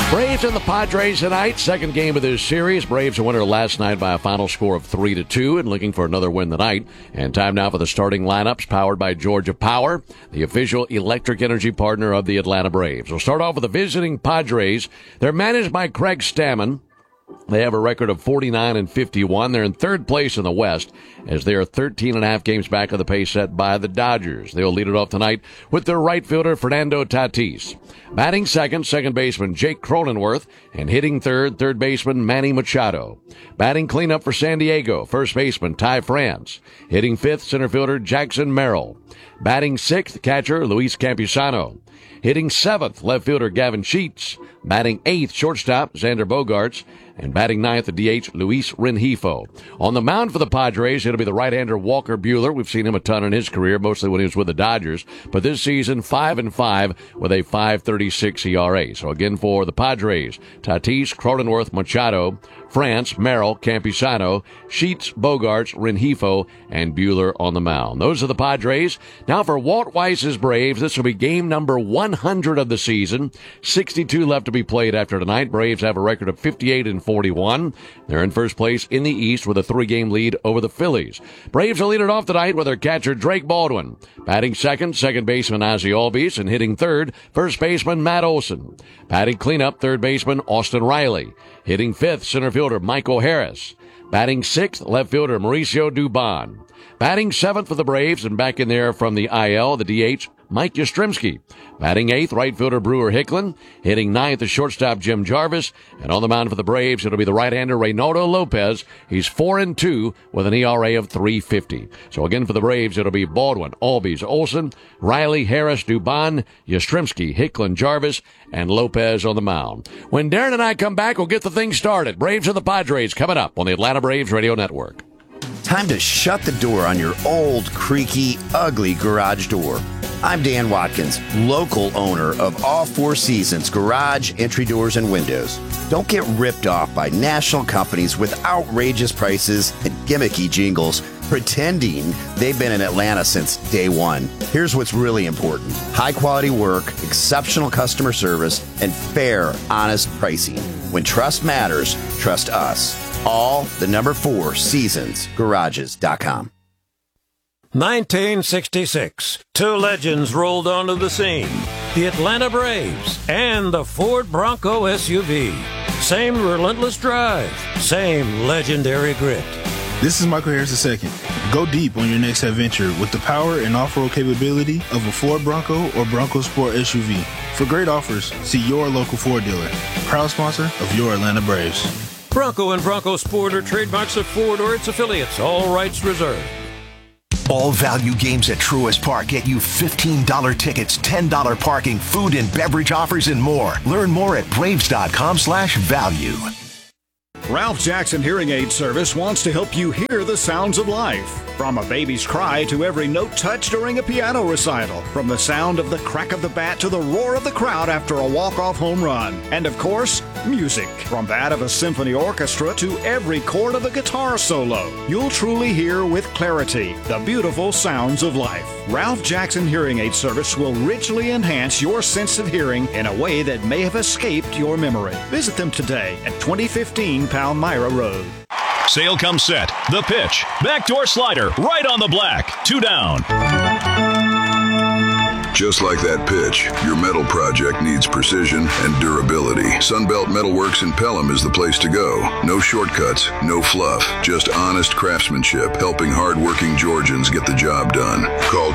Braves and the Padres tonight, second game of this series. Braves a winner last night by a final score of 3-2 and looking for another win tonight. And time now for the starting lineups powered by Georgia Power, the official electric energy partner of the Atlanta Braves. We'll start off with the visiting Padres. They're managed by Craig Stammen. They have a record of 49-51. They're in third place in the West as they are 13.5 games back of the pace set by the Dodgers. They'll lead it off tonight with their right fielder, Fernando Tatis. Batting second baseman Jake Cronenworth, and hitting third baseman Manny Machado. Batting cleanup for San Diego, first baseman Ty France. Hitting fifth, center fielder Jackson Merrill. Batting sixth, catcher Luis Campusano. Hitting seventh, left fielder Gavin Sheets. Batting eighth, shortstop Xander Bogaerts. And batting ninth, the DH, Luis Rengifo. On the mound for the Padres, it'll be the right-hander Walker Buehler. We've seen him a ton in his career, mostly when he was with the Dodgers. But this season, 5-5 with a 5.36 ERA. So again for the Padres, Tatis, Cronenworth, Machado, France, Merrill, Campusano, Sheets, Bogaerts, Rengifo, and Buehler on the mound. Those are the Padres. Now for Walt Weiss's Braves, this will be game number 100 of the season. 62 left to be played after tonight. Braves have a record of 58-41. They're in first place in the East with a 3-game lead over the Phillies. Braves will lead it off tonight with their catcher Drake Baldwin. Batting second baseman Ozzie Albies, and hitting third, first baseman Matt Olson. Batting cleanup, third baseman Austin Riley. Hitting fifth, center fielder Michael Harris. Batting sixth, left fielder Mauricio Dubon. Batting seventh for the Braves, and back in there from the IL, the DH, Mike Yastrzemski. Batting eighth, right fielder Brewer Hicklin. Hitting ninth, the shortstop Jim Jarvis. And on the mound for the Braves, it'll be the right-hander Reynaldo Lopez. He's 4-2 with an ERA of 3.50. So again for the Braves, it'll be Baldwin, Albies, Olson, Riley, Harris, Dubon, Yastrzemski, Hicklin, Jarvis, and Lopez on the mound. When Darren and I come back, we'll get the thing started. Braves and the Padres coming up on the Atlanta Braves Radio Network. Time to shut the door on your old, creaky, ugly garage door. I'm Dan Watkins, local owner of All Four Seasons Garage, Entry Doors, and Windows. Don't get ripped off by national companies with outrageous prices and gimmicky jingles pretending they've been in Atlanta since day one. Here's what's really important: high-quality work, exceptional customer service, and fair, honest pricing. When trust matters, trust us. All the number 4 seasonsgarages.com. 1966. Two legends rolled onto the scene. The Atlanta Braves and the Ford Bronco SUV. Same relentless drive. Same legendary grit. This is Michael Harris II. Go deep on your next adventure with the power and off-road capability of a Ford Bronco or Bronco Sport SUV. For great offers, see your local Ford dealer. Proud sponsor of your Atlanta Braves. Bronco and Bronco Sport are trademarks of Ford or its affiliates. All rights reserved. All value games at Truist Park get you $15 tickets, $10 parking, food and beverage offers, and more. Learn more at Braves.com/value. Ralph Jackson Hearing Aid Service wants to help you hear the sounds of life. From a baby's cry to every note touched during a piano recital. From the sound of the crack of the bat to the roar of the crowd after a walk-off home run. And of course, music. From that of a symphony orchestra to every chord of a guitar solo. You'll truly hear with clarity the beautiful sounds of life. Ralph Jackson Hearing Aid Service will richly enhance your sense of hearing in a way that may have escaped your memory. Visit them today at 2015 Palmyra Road. Sale comes set. The pitch. Backdoor slider. Right on the black. 2 down. Just like that pitch, your metal project needs precision and durability. Sunbelt Metalworks in Pelham is the place to go. No shortcuts, no fluff, just honest craftsmanship, helping hardworking Georgians get the job done. Call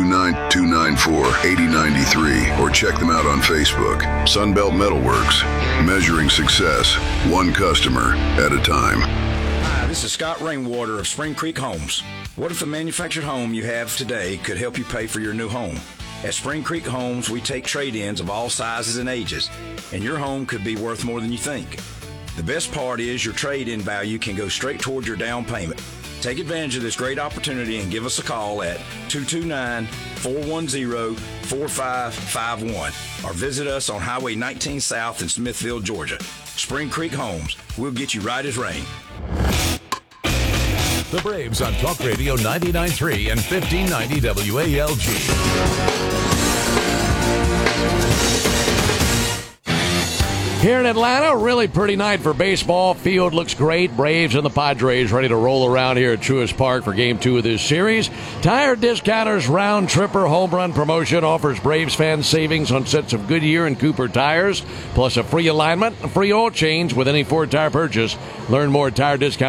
229-294-8093 or check them out on Facebook. Sunbelt Metalworks, measuring success, one customer at a time. Hi, this is Scott Rainwater of Spring Creek Homes. What if the manufactured home you have today could help you pay for your new home? At Spring Creek Homes, we take trade-ins of all sizes and ages, and your home could be worth more than you think. The best part is your trade-in value can go straight toward your down payment. Take advantage of this great opportunity and give us a call at 229-410-4551 or visit us on Highway 19 South in Smithfield, Georgia. Spring Creek Homes, we'll get you right as rain. The Braves on Talk Radio 99.3 and 1590 WALG. Here in Atlanta, really pretty night for baseball. Field looks great. Braves and the Padres ready to roll around here at Truist Park for Game 2 of this series. Tire Discounters Round Tripper Home Run Promotion offers Braves fans savings on sets of Goodyear and Cooper tires, plus a free alignment, a free oil change with any Ford tire purchase. Learn more at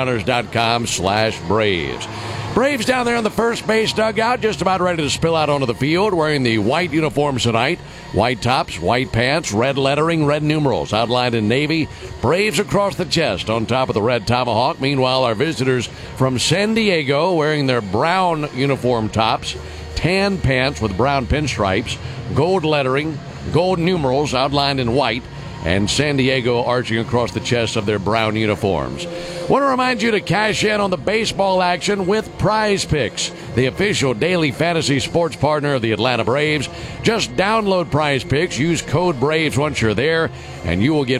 TireDiscounters.com/Braves. Braves down there in the first base dugout, just about ready to spill out onto the field, wearing the white uniforms tonight. White tops, white pants, red lettering, red numerals, outlined in navy. Braves across the chest on top of the red tomahawk. Meanwhile, our visitors from San Diego wearing their brown uniform tops, tan pants with brown pinstripes, gold lettering, gold numerals outlined in white, and San Diego arching across the chest of their brown uniforms. Want to remind you to cash in on the baseball action with Prize Picks, the official daily fantasy sports partner of the Atlanta Braves. Just download Prize Picks, use code BRAVES once you're there, and you will get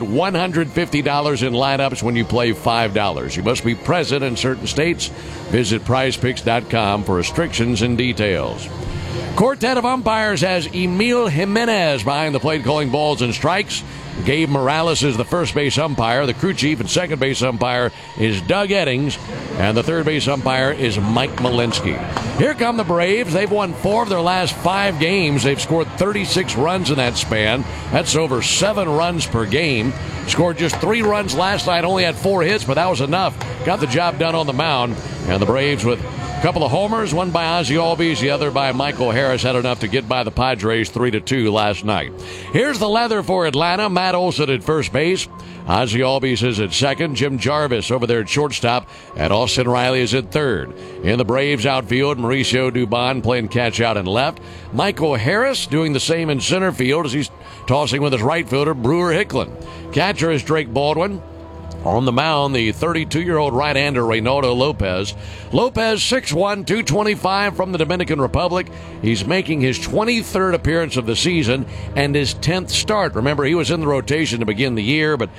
$150 in lineups when you play $5. You must be present in certain states. Visit prizepicks.com for restrictions and details. Quartet of umpires has Emil Jimenez behind the plate calling balls and strikes. Gabe Morales is the first base umpire. The crew chief and second base umpire is Doug Eddings. And the third base umpire is Mike Malinsky. Here come the Braves. They've won 4 of their last 5 games. They've scored 36 runs in that span. That's over 7 runs per game. Scored just 3 runs last night. Only had 4 hits, but that was enough. Got the job done on the mound. And the Braves with a couple of homers, one by Ozzie Albies, the other by Michael Harris, had enough to get by the Padres 3-2 last night. Here's the leather for Atlanta. Matt Olson at first base. Ozzie Albies is at second. Jim Jarvis over there at shortstop. And Austin Riley is at third. In the Braves outfield, Mauricio Dubon playing catch out and left. Michael Harris doing the same in center field as he's tossing with his right fielder, Brewer Hicklin. Catcher is Drake Baldwin. On the mound, the 32-year-old right-hander Reynaldo Lopez. Lopez, 6'1", 225 from the Dominican Republic. He's making his 23rd appearance of the season and his 10th start. Remember, he was in the rotation to begin the year, but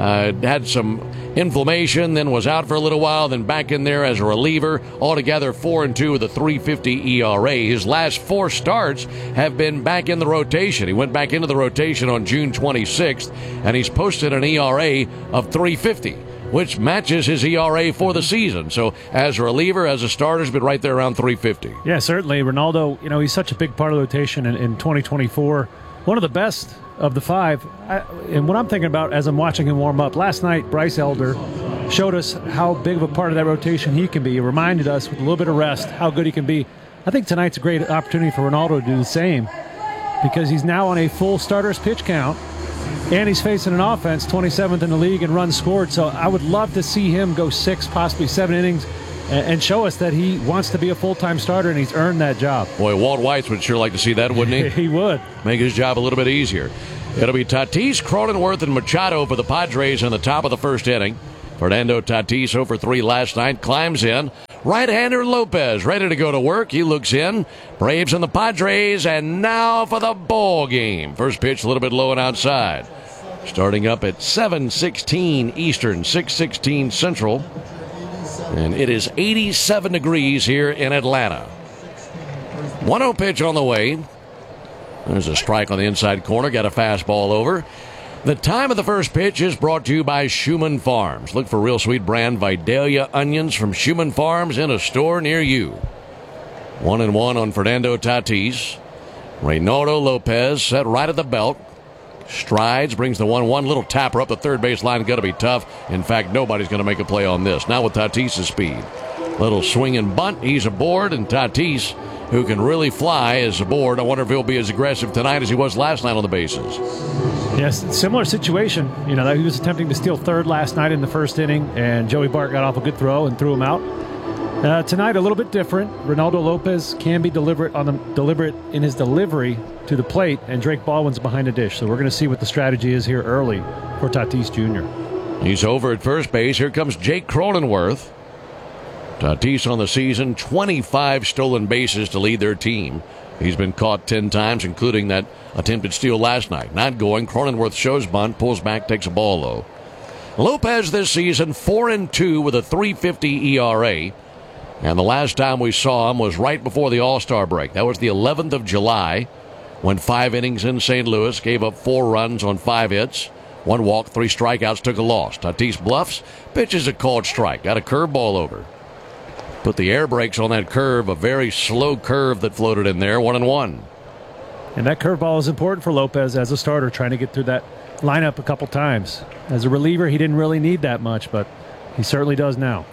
had some inflammation, then was out for a little while, then back in there as a reliever. Altogether, 4-2 with a 3.50 ERA. His last 4 starts have been back in the rotation. He went back into the rotation on June 26th, and he's posted an ERA of 3.50. Which matches his ERA for the season. So as a reliever, as a starter, he's been right there around 350. Yeah, certainly. Reynaldo, he's such a big part of the rotation in 2024. One of the best of the 5. And what I'm thinking about as I'm watching him warm up, last night Bryce Elder showed us how big of a part of that rotation he can be. He reminded us with a little bit of rest how good he can be. I think tonight's a great opportunity for Reynaldo to do the same because he's now on a full starter's pitch count. And he's facing an offense, 27th in the league in runs scored. So I would love to see him go 6, possibly 7 innings and show us that he wants to be a full-time starter and he's earned that job. Boy, Walt Weiss would sure like to see that, wouldn't he? He would. Make his job a little bit easier. It'll be Tatis, Cronenworth, and Machado for the Padres in the top of the first inning. Fernando Tatis, 0 for 3 last night, climbs in. Right-hander Lopez ready to go to work. He looks in. Braves and the Padres, and now for the ball game. First pitch a little bit low and outside. Starting up at 7:16 Eastern, 6:16 Central. And it is 87 degrees here in Atlanta. 1-0 pitch on the way. There's a strike on the inside corner. Got a fastball over. The time of the first pitch is brought to you by Schumann Farms. Look for real sweet brand Vidalia onions from Schumann Farms in a store near you. 1-1 on Fernando Tatis. Reynaldo Lopez set right at the belt. Strides, brings the 1-1. Little tapper up the third base line. Going to be tough. In fact, nobody's going to make a play on this. Not with Tatis' speed. Little swing and bunt. He's aboard, and Tatis, who can really fly, is aboard. I wonder if he'll be as aggressive tonight as he was last night on the bases. Yes, similar situation. He was attempting to steal third last night in the first inning, and Joey Bart got off a good throw and threw him out. Tonight, a little bit different. Reynaldo Lopez can be deliberate in his delivery to the plate, and Drake Baldwin's behind the dish. So we're going to see what the strategy is here early for Tatis Jr. He's over at first base. Here comes Jake Cronenworth. Tatis on the season, 25 stolen bases to lead their team. He's been caught 10 times, including that attempted steal last night. Not going. Cronenworth shows bunt, pulls back, takes a ball low. Lopez this season, 4-2 with a 3.50 ERA. And the last time we saw him was right before the All-Star break. That was the 11th of July. Went 5 innings in St. Louis, gave up 4 runs on 5 hits. 1 walk, 3 strikeouts, took a loss. Tatis bluffs, pitches a called strike. Got a curveball over. Put the air brakes on that curve, a very slow curve that floated in there, 1-1. And that curveball is important for Lopez as a starter, trying to get through that lineup a couple times. As a reliever, he didn't really need that much, but he certainly does now.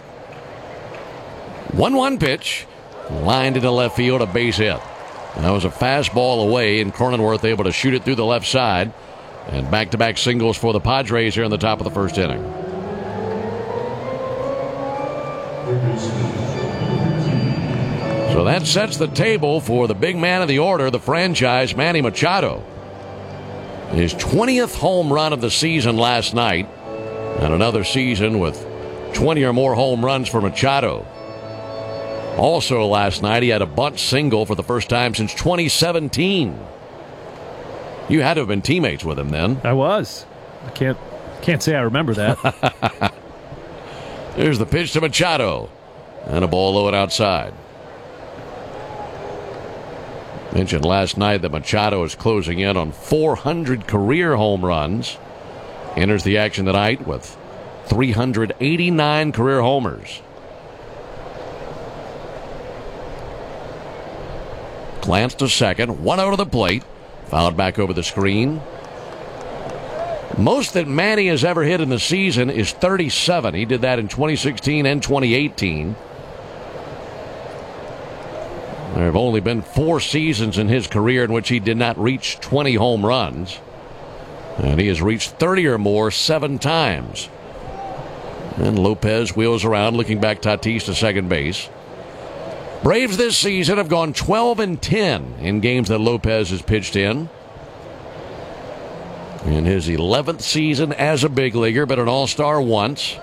1-1 pitch, lined into left field, a base hit. And that was a fastball away, and Cronenworth able to shoot it through the left side. And back-to-back singles for the Padres here in the top of the first inning. So that sets the table for the big man of the order, the franchise, Manny Machado. His 20th home run of the season last night, and another season with 20 or more home runs for Machado. Also last night, he had a bunt single for the first time since 2017. You had to have been teammates with him then. I was. I can't say I remember that. There's the pitch to Machado, and a ball low and outside. Mentioned last night that Machado is closing in on 400 career home runs. Enters the action tonight with 389 career homers. Glance to second, 1 out of the plate. Fouled back over the screen. Most that Manny has ever hit in the season is 37. He did that in 2016 and 2018. There have only been 4 seasons in his career in which he did not reach 20 home runs. And he has reached 30 or more 7 times. And Lopez wheels around, looking back Tatis to second base. Braves this season have gone 12-10 in games that Lopez has pitched in. In his 11th season as a big leaguer, but an all-star once.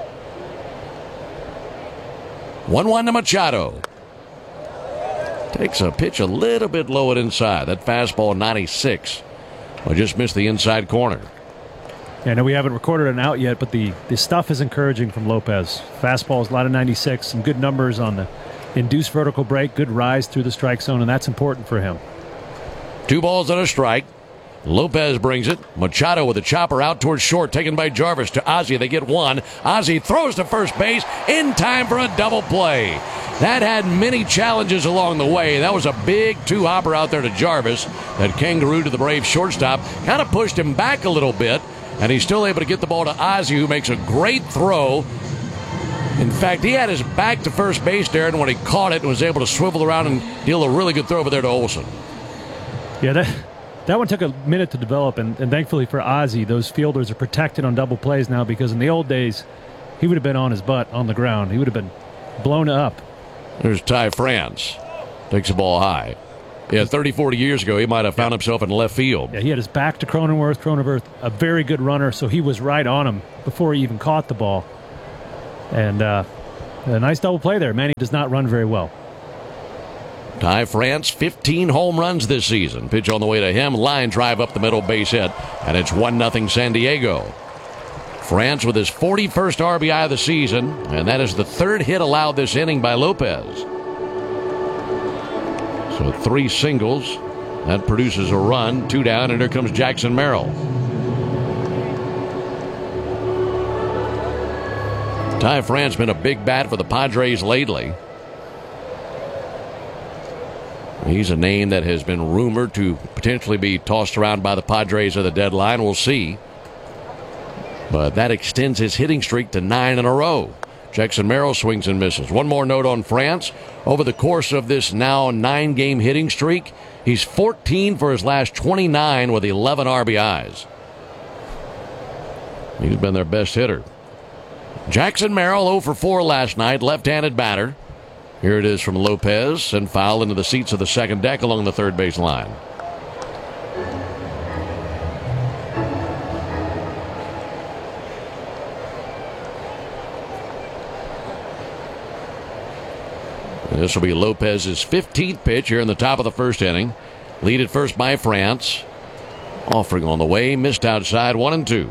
1-1 to Machado. Takes a pitch a little bit low and inside. That fastball 96. I just missed the inside corner. Yeah, I know we haven't recorded an out yet, but the stuff is encouraging from Lopez. Fastballs, a lot of 96, some good numbers on the induced vertical break, good rise through the strike zone, and that's important for him. 2 balls and a strike. Lopez brings it. Machado with a chopper out towards short, taken by Jarvis to Ozzie. They get 1. Ozzie throws to first base in time for a double play. That had many challenges along the way. That was a big 2-hopper out there to Jarvis that kangaroo to the Braves shortstop. Kind of pushed him back a little bit, and he's still able to get the ball to Ozzie, who makes a great throw. In fact, he had his back to first base, Darren, when he caught it and was able to swivel around and deal a really good throw over there to Olsen. Yeah, that one took a minute to develop, and thankfully for Ozzie, those fielders are protected on double plays now, because in the old days, he would have been on his butt on the ground. He would have been blown up. There's Ty France. Takes the ball high. Yeah, 30, 40 years ago, he might have found himself in left field. Yeah, he had his back to Cronenworth. Cronenworth, a very good runner, so he was right on him before he even caught the ball. And a nice double play there. Manny does not run very well. Ty France, 15 home runs this season. Pitch on the way to him. Line drive up the middle, base hit. And it's 1-0 San Diego. France with his 41st RBI of the season. And that is the 3rd hit allowed this inning by Lopez. So 3 singles. That produces a run. 2 down, and here comes Jackson Merrill. Ty France been a big bat for the Padres lately. He's a name that has been rumored to potentially be tossed around by the Padres at the deadline. We'll see. But that extends his hitting streak to 9 in a row. Jackson Merrill swings and misses. One more note on France. Over the course of this now 9-game hitting streak, he's 14 for his last 29 with 11 RBIs. He's been their best hitter. Jackson Merrill 0 for 4 last night, left-handed batter. Here it is from Lopez, and foul into the seats of the second deck along the third base line. This will be Lopez's 15th pitch here in the top of the first inning. Lead at first by France. Offering on the way, missed outside, 1-2.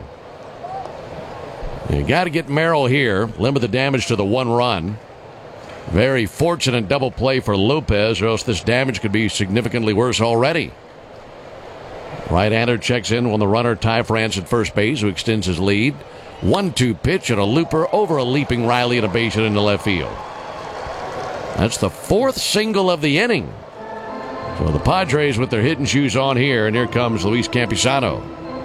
You got to get Merrill here, limit the damage to the 1 run. Very fortunate double play for Lopez, or else this damage could be significantly worse already. Right-hander checks in when the runner Ty France at first base, who extends his lead. 1-2 pitch and a looper over a leaping Riley and a base hit into left field. That's the 4th single of the inning. So the Padres with their hitting shoes on here, and here comes Luis Campusano.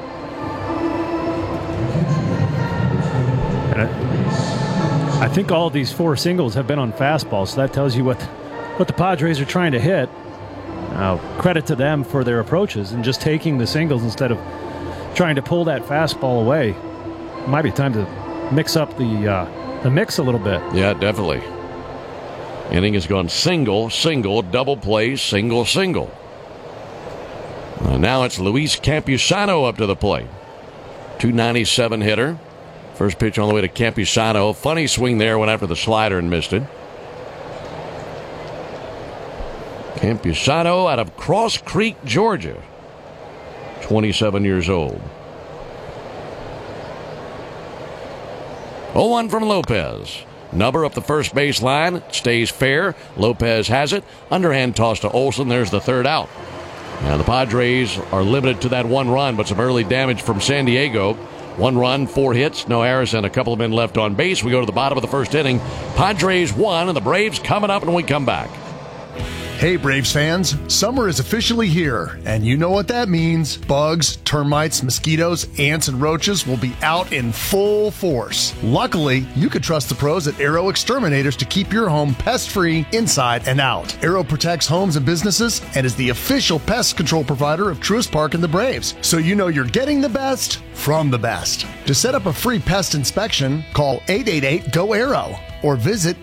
And I think all of these 4 singles have been on fastballs, so that tells you what the Padres are trying to hit. Credit to them for their approaches and just taking the singles instead of trying to pull that fastball away. It might be time to mix up the mix a little bit. Yeah, definitely. Inning has gone single, single, double play, single, single. Now it's Luis Campusano up to the plate. 297 hitter. First pitch on the way to Campusano. Funny swing there, went after the slider and missed it. Campusano out of Cross Creek, Georgia. 27 years old. 0-1 from Lopez. Nubber up the first base line. Stays fair. Lopez has it. Underhand toss to Olson. There's the third out. Now the Padres are limited to that 1 run, but some early damage from San Diego. 1 run, 4 hits, no errors, and a couple of men left on base. We go to the bottom of the first inning. Padres 1, and the Braves coming up when we come back. Hey Braves fans, summer is officially here, and you know what that means. Bugs, termites, mosquitoes, ants, and roaches will be out in full force. Luckily, you can trust the pros at Arrow Exterminators to keep your home pest-free inside and out. Arrow protects homes and businesses and is the official pest control provider of Truist Park and the Braves, so you know you're getting the best from the best. To set up a free pest inspection, call 888-GO-ARROW or visit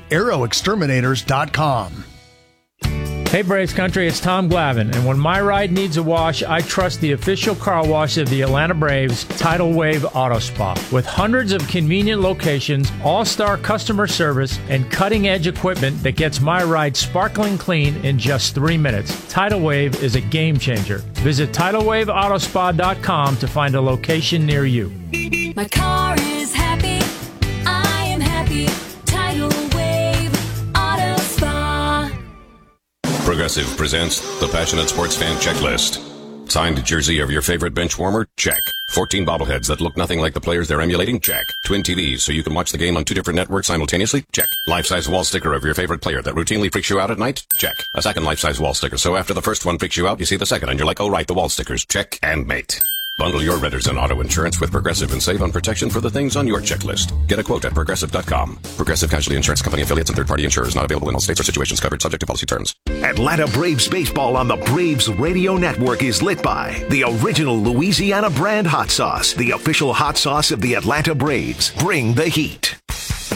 arrowexterminators.com. Hey Braves Country, it's Tom Glavine, and when my ride needs a wash, I trust the official car wash of the Atlanta Braves, Tidal Wave Auto Spa. With hundreds of convenient locations, all-star customer service, and cutting-edge equipment that gets my ride sparkling clean in just 3 minutes, Tidal Wave is a game changer. Visit TidalWaveAutospa.com to find a location near you. My car is happy, I am happy, Tidal Wave Auto Spa. Progressive presents the Passionate Sports Fan Checklist. Signed jersey of your favorite bench warmer? Check. 14 bobbleheads that look nothing like the players they're emulating? Check. Twin TVs so you can watch the game on 2 different networks simultaneously? Check. Life-size wall sticker of your favorite player that routinely freaks you out at night? Check. A second life-size wall sticker so after the first one freaks you out, you see the second and you're like, oh right, the wall stickers. Check and mate. Bundle your renters and auto insurance with Progressive and save on protection for the things on your checklist. Get a quote at Progressive.com. Progressive Casualty Insurance Company affiliates and third-party insurers not available in all states or situations covered subject to policy terms. Atlanta Braves baseball on the Braves Radio Network is lit by the original Louisiana brand hot sauce, the official hot sauce of the Atlanta Braves. Bring the heat.